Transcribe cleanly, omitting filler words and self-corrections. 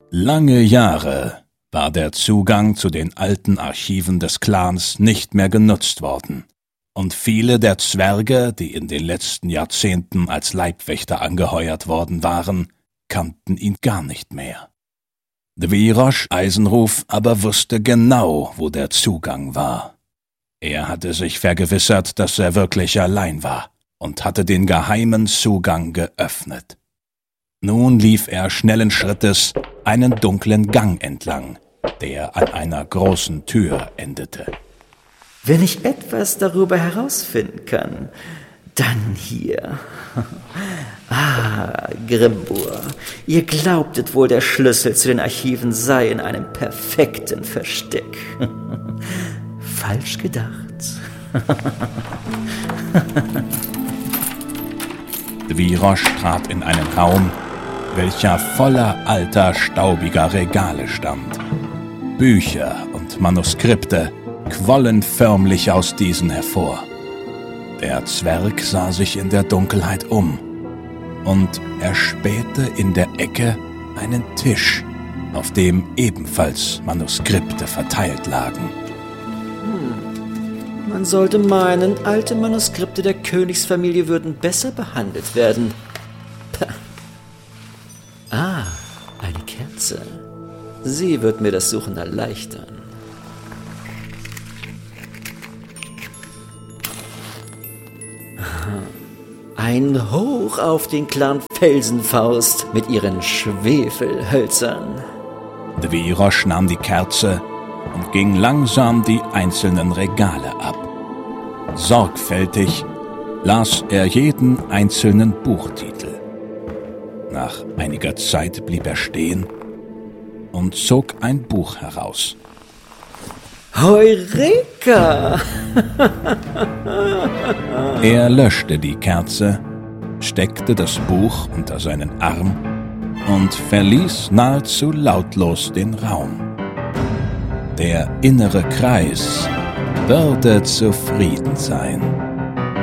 Lange Jahre war der Zugang zu den alten Archiven des Clans nicht mehr genutzt worden, und viele der Zwerge, die in den letzten Jahrzehnten als Leibwächter angeheuert worden waren, kannten ihn gar nicht mehr. Dvirosh Eisenruf aber wusste genau, wo der Zugang war. Er hatte sich vergewissert, dass er wirklich allein war, und hatte den geheimen Zugang geöffnet. Nun lief er schnellen Schrittes einen dunklen Gang entlang, der an einer großen Tür endete. Wenn ich etwas darüber herausfinden kann, dann hier. Grimbur, ihr glaubtet wohl, der Schlüssel zu den Archiven sei in einem perfekten Versteck. Falsch gedacht. Dvirosh trat in einen Raum, welcher voller alter, staubiger Regale stand. Bücher und Manuskripte quollen förmlich aus diesen hervor. Der Zwerg sah sich in der Dunkelheit um und erspähte in der Ecke einen Tisch, auf dem ebenfalls Manuskripte verteilt lagen. Man sollte meinen, alte Manuskripte der Königsfamilie würden besser behandelt werden. Eine Kerze. Sie wird mir das Suchen erleichtern. Ein Hoch auf den Clan Felsenfaust mit ihren Schwefelhölzern. Dvirosh nahm die Kerze und ging langsam die einzelnen Regale ab. Sorgfältig las er jeden einzelnen Buchtitel. Nach einiger Zeit blieb er stehen und zog ein Buch heraus. Heureka! Er löschte die Kerze, steckte das Buch unter seinen Arm und verließ nahezu lautlos den Raum. Der innere Kreis würde zufrieden sein.